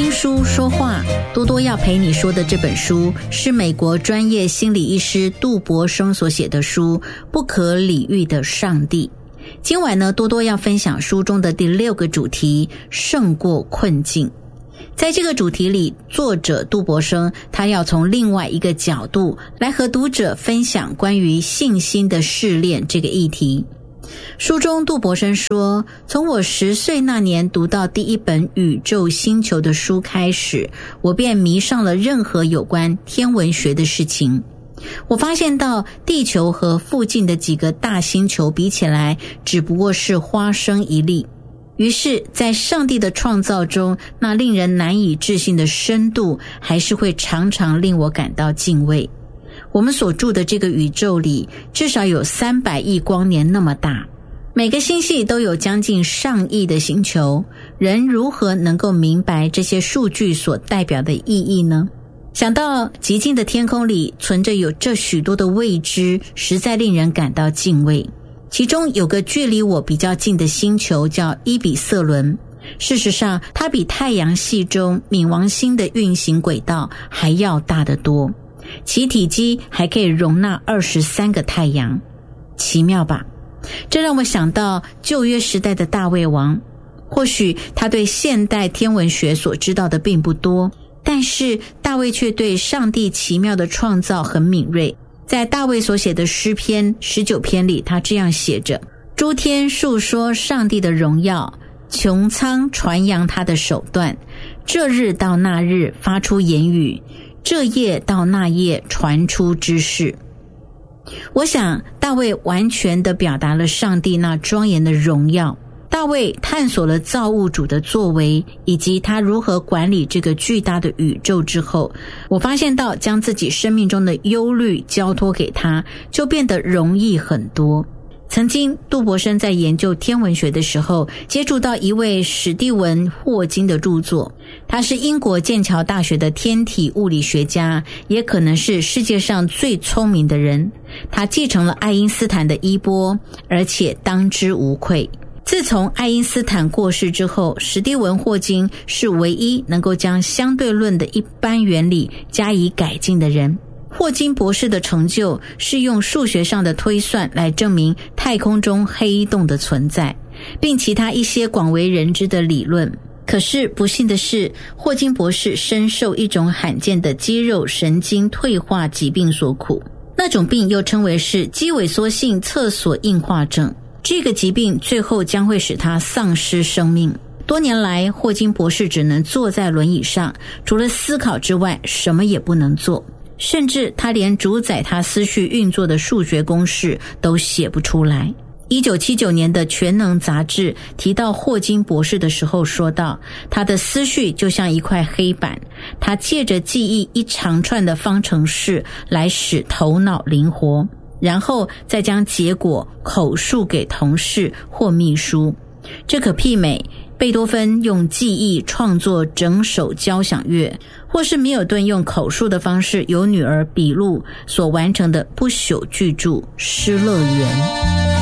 听书说话，多多要陪你说的这本书是美国专业心理医师杜博生所写的书《不可理喻的上帝》。今晚呢，多多要分享书中的第6个主题，胜过困境。在这个主题里，作者杜博生他要从另外一个角度来和读者分享关于信心的试炼这个议题。书中杜博生说，从我10岁那年读到第一本宇宙星球的书开始，我便迷上了任何有关天文学的事情。我发现到地球和附近的几个大星球比起来，只不过是花生一粒。于是在上帝的创造中，那令人难以置信的深度还是会常常令我感到敬畏。我们所住的这个宇宙里至少有300亿光年那么大，每个星系都有将近上亿的星球，人如何能够明白这些数据所代表的意义呢？想到极静的天空里存着有这许多的未知，实在令人感到敬畏。其中有个距离我比较近的星球叫伊比瑟伦，事实上它比太阳系中冥王星的运行轨道还要大得多，其体积还可以容纳23个太阳。奇妙吧？这让我想到旧约时代的大卫王，或许他对现代天文学所知道的并不多，但是大卫却对上帝奇妙的创造很敏锐。在大卫所写的诗篇19篇里，他这样写着：诸天述说上帝的荣耀，穹苍传扬他的手段，这日到那日发出言语，这夜到那夜传出知识。我想大卫完全地表达了上帝那庄严的荣耀。大卫探索了造物主的作为，以及他如何管理这个巨大的宇宙之后，我发现到将自己生命中的忧虑交托给他，就变得容易很多。曾经杜博生在研究天文学的时候，接触到一位史蒂文·霍金的著作。他是英国剑桥大学的天体物理学家，也可能是世界上最聪明的人。他继承了爱因斯坦的衣钵，而且当之无愧。自从爱因斯坦过世之后，史蒂文·霍金是唯一能够将相对论的一般原理加以改进的人。霍金博士的成就是用数学上的推算来证明太空中黑洞的存在，并其他一些广为人知的理论。可是不幸的是，霍金博士深受一种罕见的肌肉神经退化疾病所苦，那种病又称为是肌萎缩性厕所硬化症。这个疾病最后将会使他丧失生命。多年来，霍金博士只能坐在轮椅上，除了思考之外什么也不能做，甚至他连主宰他思绪运作的数学公式都写不出来。1979年的全能杂志提到霍金博士的时候说道，他的思绪就像一块黑板，他借着记忆一长串的方程式来使头脑灵活，然后再将结果口述给同事或秘书。这可媲美贝多芬用记忆创作整首交响乐，或是米尔顿用口述的方式由女儿笔录所完成的不朽巨著《失乐园》。